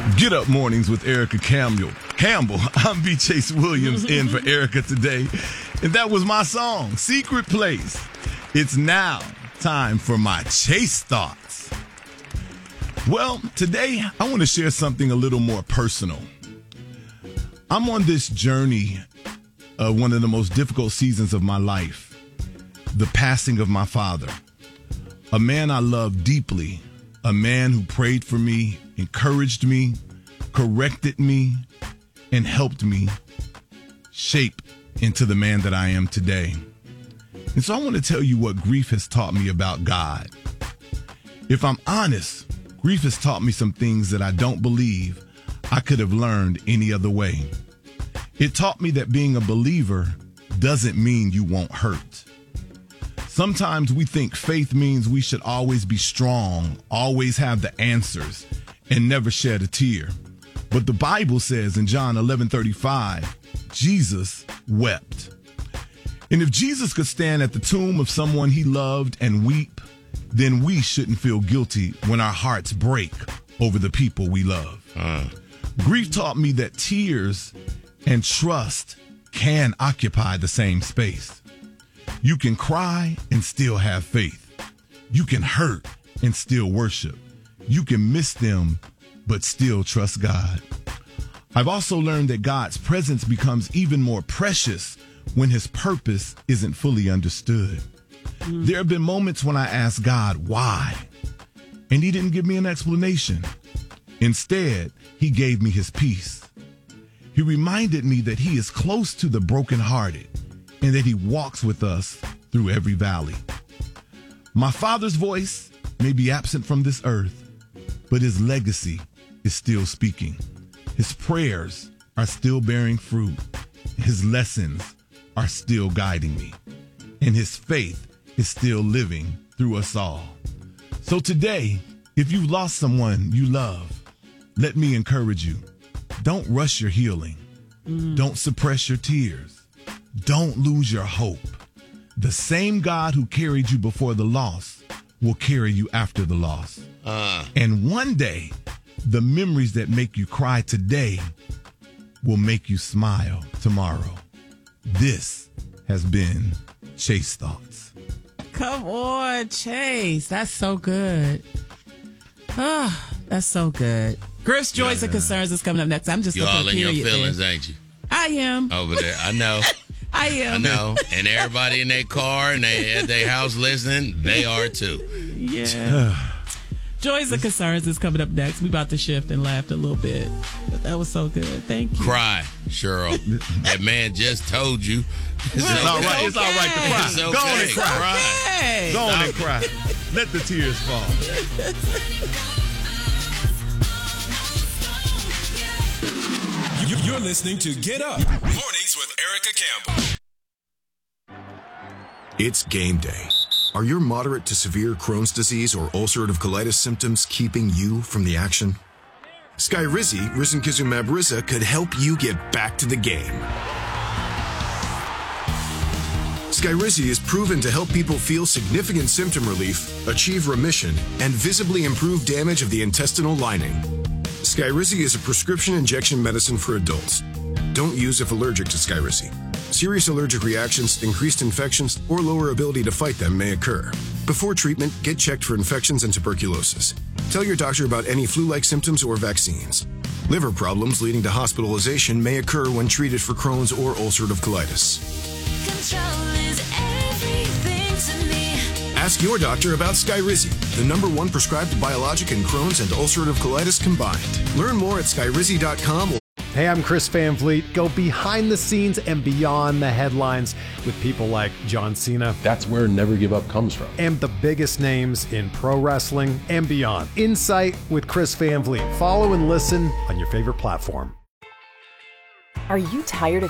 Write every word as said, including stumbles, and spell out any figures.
Get Up Mornings with Erica Campbell. Campbell, I'm B. Chase Williams in for Erica today. And that was my song, Secret Place. It's now time for my Chase Thoughts. Well, today I want to share something a little more personal. I'm on this journey of one of the most difficult seasons of my life, the passing of my father, a man I loved deeply, a man who prayed for me, encouraged me, corrected me, and helped me shape into the man that I am today. And so I want to tell you what grief has taught me about God. If I'm honest, grief has taught me some things that I don't believe I could have learned any other way. It taught me that being a believer doesn't mean you won't hurt. Sometimes we think faith means we should always be strong, always have the answers, and never shed a tear. But the Bible says in John eleven thirty-five, Jesus wept. And if Jesus could stand at the tomb of someone he loved and weep, then we shouldn't feel guilty when our hearts break over the people we love. Uh. Grief taught me that tears and trust can occupy the same space. You can cry and still have faith. You can hurt and still worship. You can miss them, but still trust God. I've also learned that God's presence becomes even more precious when his purpose isn't fully understood. Mm. There have been moments when I asked God why, and he didn't give me an explanation. Instead, he gave me his peace. He reminded me that he is close to the brokenhearted and that he walks with us through every valley. My father's voice may be absent from this earth, but his legacy is still speaking. His prayers are still bearing fruit. His lessons are still guiding me. And his faith is still living through us all. So today, if you've lost someone you love, let me encourage you. Don't rush your healing. Mm. Don't suppress your tears. Don't lose your hope. The same God who carried you before the loss will carry you after the loss. Uh. And one day, the memories that make you cry today will make you smile tomorrow. This has been Chase Thoughts. Come on, Chase. That's so good. Ah, that's so good. Griff's, joys, yeah. and concerns is coming up next. I'm just you all in your feelings, there. Ain't you? I am. Over there. I know. I am. I know. And everybody in their car and they at their house listening, they are too. Yeah. Joys and concerns is coming up next. We about to shift and laugh a little bit. But that was so good. Thank you. Cry, Cheryl. That man just told you. It's, it's all right. Okay. It's all right to cry. It's okay. Go on and cry. Okay. Go on and cry. Let the tears fall. You're listening to Get Up Mornings with Erica Campbell. It's game day. Are your moderate to severe Crohn's disease or ulcerative colitis symptoms keeping you from the action? Skyrizi, risankizumab Riza, could help you get back to the game. Skyrizi is proven to help people feel significant symptom relief, achieve remission, and visibly improve damage of the intestinal lining. Skyrizi is a prescription injection medicine for adults. Don't use if allergic to Skyrizi. Serious allergic reactions, increased infections, or lower ability to fight them may occur. Before treatment, get checked for infections and tuberculosis. Tell your doctor about any flu-like symptoms or vaccines. Liver problems leading to hospitalization may occur when treated for Crohn's or ulcerative colitis. Control is everything to me. Ask your doctor about Skyrizi, the number one prescribed biologic in Crohn's and ulcerative colitis combined. Learn more at skyrizi dot com. Hey, I'm Chris Van Vliet. Go behind the scenes and beyond the headlines with people like John Cena. That's where Never Give Up comes from. And the biggest names in pro wrestling and beyond. Insight with Chris Van Vliet. Follow and listen on your favorite platform. Are you tired of